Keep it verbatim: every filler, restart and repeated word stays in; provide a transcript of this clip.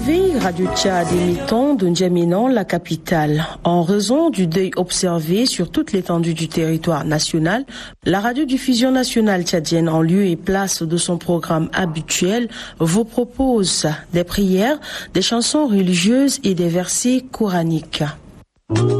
Retrouvez Radio Tchad émettant de N'Djamena, la capitale. En raison du deuil observé sur toute l'étendue du territoire national, la radiodiffusion nationale tchadienne, en lieu et place de son programme habituel, vous propose des prières, des chansons religieuses et des versets coraniques.